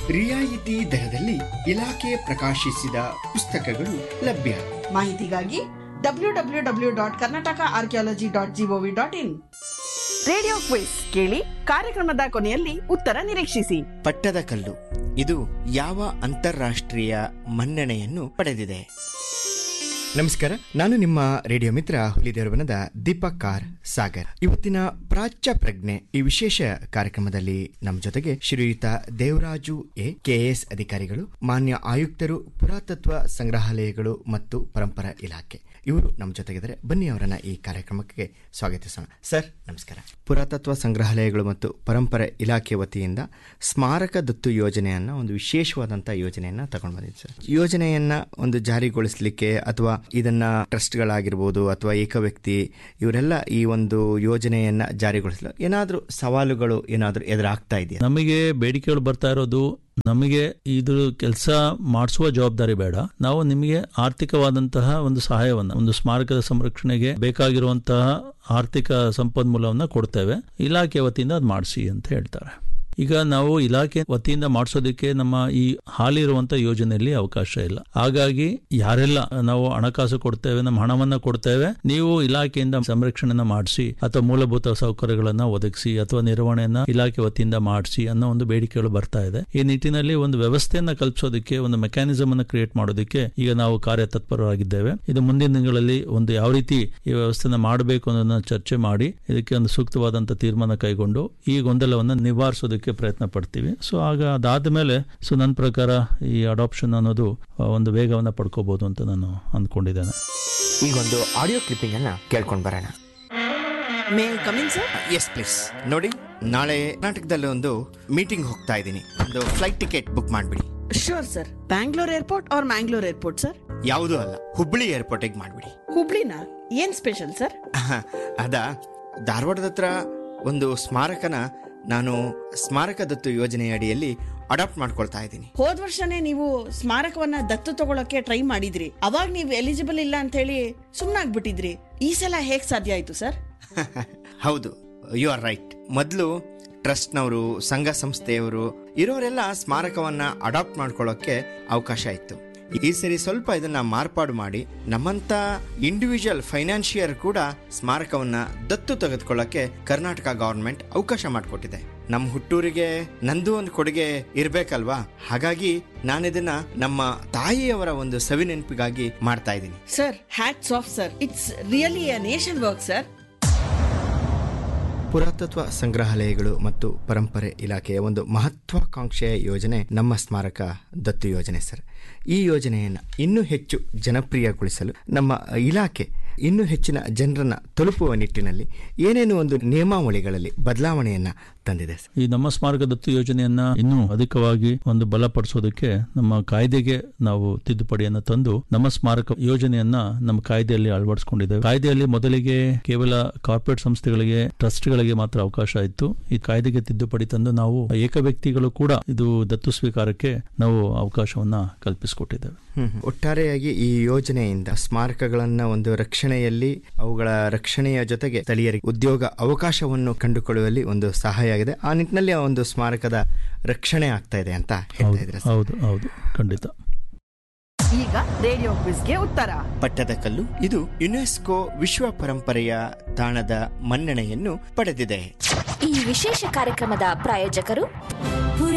ರಿಯಾಯಿತಿ ದರದಲ್ಲಿ ಇಲಾಖೆ ಪ್ರಕಾಶಿಸಿದ ಪುಸ್ತಕಗಳು ಲಭ್ಯ. ಮಾಹಿತಿಗಾಗಿ www.karnataka.archaeology.gov.in. ರೇಡಿಯೋ ಕ್ವಿಜ್ ಕೇಳಿ, ಕಾರ್ಯಕ್ರಮದ ಕೊನೆಯಲ್ಲಿ ಉತ್ತರ ನಿರೀಕ್ಷಿಸಿ. ಪಟ್ಟದಕಲ್ಲು ಇದು ಯಾವ ಅಂತಾರಾಷ್ಟ್ರೀಯ ಮನ್ನಣೆಯನ್ನು ಪಡೆದಿದೆ? ನಮಸ್ಕಾರ, ನಾನು ನಿಮ್ಮ ರೇಡಿಯೋ ಮಿತ್ರ ಹುಲಿದೇವರವನದ ದೀಪಕ್ ಆರ್ ಸಾಗರ್. ಇವತ್ತಿನ ಪ್ರಾಚ್ಯ ಪ್ರಜ್ಞೆ ಈ ವಿಶೇಷ ಕಾರ್ಯಕ್ರಮದಲ್ಲಿ ನಮ್ಮ ಜೊತೆಗೆ ಶ್ರೀಯುತ ದೇವರಾಜು ಕೆಎಎಸ್ ಅಧಿಕಾರಿಗಳು, ಮಾನ್ಯ ಆಯುಕ್ತರು, ಪುರಾತತ್ವ ಸಂಗ್ರಹಾಲಯಗಳು ಮತ್ತು ಪರಂಪರಾ ಇಲಾಖೆ, ಇವರು ನಮ್ಮ ಜೊತೆಗಿದ್ದಾರೆ. ಬನ್ನಿ ಅವರನ್ನ ಈ ಕಾರ್ಯಕ್ರಮಕ್ಕೆ ಸ್ವಾಗತಿಸೋಣ. ಸರ್ ನಮಸ್ಕಾರ. ಪುರಾತತ್ವ ಸಂಗ್ರಹಾಲಯಗಳು ಮತ್ತು ಪರಂಪರೆ ಇಲಾಖೆ ವತಿಯಿಂದ ಸ್ಮಾರಕ ದತ್ತು ಯೋಜನೆಯನ್ನ, ಒಂದು ವಿಶೇಷವಾದಂತಹ ಯೋಜನೆಯನ್ನ ತಗೊಂಡು ಬಂದಿದೆ ಸರ್. ಯೋಜನೆಯನ್ನ ಒಂದು ಜಾರಿಗೊಳಿಸಲಿಕ್ಕೆ ಅಥವಾ ಇದನ್ನ ಟ್ರಸ್ಟ್ಗಳಾಗಿರ್ಬೋದು ಅಥವಾ ಏಕ ವ್ಯಕ್ತಿ ಇವರೆಲ್ಲ ಈ ಒಂದು ಯೋಜನೆಯನ್ನ ಜಾರಿಗೊಳಿಸಲು ಏನಾದ್ರೂ ಸವಾಲುಗಳು ಏನಾದ್ರೂ ಎದುರಾಗ್ತಾ ಇದೆಯಾ? ನಮಗೆ ಬೇಡಿಕೆಗಳು ಬರ್ತಾ ಇರೋದು, ನಮಗೆ ಇದು ಕೆಲಸ ಮಾಡಿಸುವ ಜವಾಬ್ದಾರಿ ಬೇಡ, ನಾವು ನಿಮಗೆ ಆರ್ಥಿಕವಾದಂತಹ ಒಂದು ಸಹಾಯವನ್ನ, ಒಂದು ಸ್ಮಾರಕದ ಸಂರಕ್ಷಣೆಗೆ ಬೇಕಾಗಿರುವಂತಹ ಆರ್ಥಿಕ ಸಂಪನ್ಮೂಲವನ್ನ ಕೊಡ್ತೇವೆ, ಇಲಾಖೆ ವತಿಯಿಂದ ಅದು ಮಾಡಿಸಿ ಅಂತ ಹೇಳ್ತಾರೆ. ಈಗ ನಾವು ಇಲಾಖೆ ವತಿಯಿಂದ ಮಾಡಿಸೋದಕ್ಕೆ ನಮ್ಮ ಈ ಹಾಲಿರುವಂತ ಯೋಜನೆಯಲ್ಲಿ ಅವಕಾಶ ಇಲ್ಲ. ಹಾಗಾಗಿ ಯಾರೆಲ್ಲ ನಾವು ಹಣಕಾಸು ಕೊಡ್ತೇವೆ, ನಮ್ಮ ಹಣವನ್ನ ಕೊಡ್ತೇವೆ, ನೀವು ಇಲಾಖೆಯಿಂದ ಸಂರಕ್ಷಣೆನ ಮಾಡಿಸಿ ಅಥವಾ ಮೂಲಭೂತ ಸೌಕರ್ಯಗಳನ್ನ ಒದಗಿಸಿ ಅಥವಾ ನಿರ್ವಹಣೆಯನ್ನ ಇಲಾಖೆ ವತಿಯಿಂದ ಮಾಡಿಸಿ ಅನ್ನೋ ಒಂದು ಬೇಡಿಕೆಗಳು ಬರ್ತಾ ಇದೆ. ಈ ನಿಟ್ಟಿನಲ್ಲಿ ಒಂದು ವ್ಯವಸ್ಥೆಯನ್ನ ಕಲ್ಪಿಸೋದಕ್ಕೆ, ಒಂದು ಮೆಕ್ಯಾನಿಸಮ್ ಅನ್ನು ಕ್ರಿಯೇಟ್ ಮಾಡೋದಕ್ಕೆ ಈಗ ನಾವು ಕಾರ್ಯತತ್ಪರರಾಗಿದ್ದೇವೆ. ಇದು ಮುಂದಿನ ದಿನಗಳಲ್ಲಿ ಒಂದು ಯಾವ ರೀತಿ ಈ ವ್ಯವಸ್ಥೆನ ಮಾಡಬೇಕು ಅನ್ನೋದನ್ನ ಚರ್ಚೆ ಮಾಡಿ ಇದಕ್ಕೆ ಒಂದು ಸೂಕ್ತವಾದಂತಹ ತೀರ್ಮಾನ ಕೈಗೊಂಡು ಈ ಗೊಂದಲವನ್ನು ನಿವಾರಿಸೋದಕ್ಕೆ ಪ್ರಯತ್ನ ಪಡ್ತೀವಿ. ಸೊ ಆಗ ಅದಾದ ಮೇಲೆ ನನ್ನ ಪ್ರಕಾರ ಈ ಅಡಾಪ್ಷನ್ ಅನ್ನೋದು ಒಂದು ವೇಗವನ್ನ ಪಡ್ಕೋಬಹುದು ಅಂತ ನಾನು ಅಂದ್ಕೊಂಡಿದ್ದೇನೆ. ಈಗೊಂದು ಆಡಿಯೋ ಕ್ಲಿಪ್ಪಿಂಗ್ ಅನ್ನ ಕೇಳ್ಕೊಂಡು ಬರೋಣ. May I come in sir? Yes please. ನೋಡಿ, ನಾಳೆ ಕರ್ನಾಟಕದಲ್ಲಿ ಒಂದು ಮೀಟಿಂಗ್ ಹೋಗ್ತಾ ಇದ್ದೀನಿ, ಒಂದು ಫ್ಲೈಟ್ ಟಿಕೆಟ್ ಬುಕ್ ಮಾಡ್ಬಿಡಿ. Sure sir. Bangalore airport R Mangalore airport sir? ಯಾವುದೂ ಅಲ್ಲ, ಹುಬ್ಳಿ ಏರ್ಪೋರ್ಟಿಗೆ ಮಾಡ್ಬಿಡಿ. ಹುಬ್ಳಿನಾ? ಏನ್ ಸ್ಪೆಷಲ್ ಸರ್? ಅದಾ, ಧಾರವಾಡದ ಹತ್ರ ಒಂದು ಸ್ಮಾರಕನ ನಾನು ಸ್ಮಾರಕ ದತ್ತು ಯೋಜನೆಯ ಅಡಿಯಲ್ಲಿ ಅಡಾಪ್ಟ್ ಮಾಡ್ಕೊಳ್ತಾ ಇದ್ದೀನಿ. ಹೋದ ವರ್ಷನೇ ನೀವು ಸ್ಮಾರಕವನ್ನ ದತ್ತು ತಗೊಳಕ್ಕೆ ಟ್ರೈ ಮಾಡಿದ್ರಿ, ಅವಾಗ ನೀವು ಎಲಿಜಿಬಲ್ ಇಲ್ಲ ಅಂತ ಹೇಳಿ ಸುಮ್ನಾಗ್ಬಿಟ್ಟಿದ್ರಿ. ಈ ಸಲ ಹೇಗ್ ಸಾಧ್ಯ ಆಯ್ತು ಸರ್? ಹೌದು, ಯು ಆರ್ ರೈಟ್. ಮೊದಲು ಟ್ರಸ್ಟ್ನವರು, ಸಂಘ ಸಂಸ್ಥೆಯವರು ಇರೋರೆಲ್ಲ ಸ್ಮಾರಕವನ್ನ ಅಡಾಪ್ಟ್ ಮಾಡ್ಕೊಳ್ಳೋಕೆ ಅವಕಾಶ ಇತ್ತು. ಈ ಸರಿ ಸ್ವಲ್ಪ ಇದನ್ನ ಮಾರ್ಪಾಡು ಮಾಡಿ ನಮ್ಮಂತ ಇಂಡಿವಿಜುವಲ್ ಫೈನಾನ್ಷಿಯರ್ ಕೂಡ ಸ್ಮಾರಕವನ್ನ ದತ್ತು ತೆಗೆದುಕೊಳ್ಳಕ್ಕೆ ಕರ್ನಾಟಕ ಗವರ್ಮೆಂಟ್ ಅವಕಾಶ ಮಾಡಿಕೊಟ್ಟಿದೆ. ನಮ್ಮ ಹುಟ್ಟೂರಿಗೆ ನಂದು ಒಂದು ಕೊಡುಗೆ ಇರ್ಬೇಕಲ್ವಾ? ಹಾಗಾಗಿ ನಾನಿದನ್ನ ನಮ್ಮ ತಾಯಿಯವರ ಒಂದು ಸವಿನೆನಪಿಗಾಗಿ ಮಾಡ್ತಾ ಇದ್ದೀನಿ. Sir, hats off sir. It's really A nation work sir. ಪುರಾತತ್ವ ಸಂಗ್ರಹಾಲಯಗಳು ಮತ್ತು ಪರಂಪರೆ ಇಲಾಖೆಯ ಒಂದು ಮಹತ್ವಾಕಾಂಕ್ಷೆಯ ಯೋಜನೆ ನಮ್ಮ ಸ್ಮಾರಕ ದತ್ತು ಯೋಜನೆ ಸರ್. ಈ ಯೋಜನೆಯನ್ನು ಇನ್ನೂ ಹೆಚ್ಚು ಜನಪ್ರಿಯಗೊಳಿಸಲು ನಮ್ಮ ಇಲಾಖೆ ಇನ್ನೂ ಹೆಚ್ಚಿನ ಜನರನ್ನ ತಲುಪುವ ನಿಟ್ಟಿನಲ್ಲಿ ಏನೇನು ಒಂದು ನಿಯಮಾವಳಿಗಳಲ್ಲಿ ಬದಲಾವಣೆಯನ್ನ ತಂದಿದೆ ಸರ್. ಈ ನಮ್ಮ ಸ್ಮಾರಕ ದತ್ತು ಯೋಜನೆಯನ್ನ ಇನ್ನೂ ಅಧಿಕವಾಗಿ ಒಂದು ಬಲಪಡಿಸೋದಕ್ಕೆ ನಮ್ಮ ಕಾಯ್ದೆಗೆ ನಾವು ತಿದ್ದುಪಡಿಯನ್ನು ತಂದು ನಮ್ಮ ಸ್ಮಾರಕ ಯೋಜನೆಯನ್ನ ನಮ್ಮ ಕಾಯ್ದೆಯಲ್ಲಿ ಅಳವಡಿಸಿಕೊಂಡಿದ್ದೇವೆ. ಕಾಯ್ದೆಯಲ್ಲಿ ಮೊದಲಿಗೆ ಕೇವಲ ಕಾರ್ಪೊರೇಟ್ ಸಂಸ್ಥೆಗಳಿಗೆ, ಟ್ರಸ್ಟ್ಗಳಿಗೆ ಮಾತ್ರ ಅವಕಾಶ ಇತ್ತು. ಈ ಕಾಯ್ದೆಗೆ ತಿದ್ದುಪಡಿ ತಂದು ನಾವು ಏಕ ವ್ಯಕ್ತಿಗಳು ಕೂಡ ಇದು ದತ್ತು ಸ್ವೀಕಾರಕ್ಕೆ ನಾವು ಅವಕಾಶವನ್ನ ಕಲ್ಪಿಸಿಕೊಟ್ಟಿದ್ದೇವೆ. ಒಟ್ಟಾರೆಯಾಗಿ ಈ ಯೋಜನೆಯಿಂದ ಸ್ಮಾರಕಗಳನ್ನ ಒಂದು ರಕ್ಷಣೆಯಲ್ಲಿ, ಅವುಗಳ ರಕ್ಷಣೆಯ ಜೊತೆಗೆ ಸ್ಥಳೀಯರಿಗೆ ಉದ್ಯೋಗ ಅವಕಾಶವನ್ನು ಕಂಡುಕೊಳ್ಳುವಲ್ಲಿ ಒಂದು ಸಹಾಯ ಆಗಿದೆ. ಆ ನಿಟ್ಟಿನಲ್ಲಿ ಆ ಒಂದು ಸ್ಮಾರಕದ ರಕ್ಷಣೆ ಆಗ್ತಾ ಇದೆ ಅಂತ ಹೇಳ್ತಾ ಇದ್ದಾರೆ. ಹೌದು ಹೌದು, ಖಂಡಿತ. ಈಗ ರೇಡಿಯೋ ಕ್ವಿಜ್ಗೆ ಉತ್ತರ. ಪಟ್ಟದಕಲ್ಲು ಇದು ಯುನೆಸ್ಕೋ ವಿಶ್ವ ಪರಂಪರೆಯ ತಾಣದ ಮನ್ನಣೆಯನ್ನು ಪಡೆದಿದೆ. ಈ ವಿಶೇಷ ಕಾರ್ಯಕ್ರಮದ ಪ್ರಾಯೋಜಕರು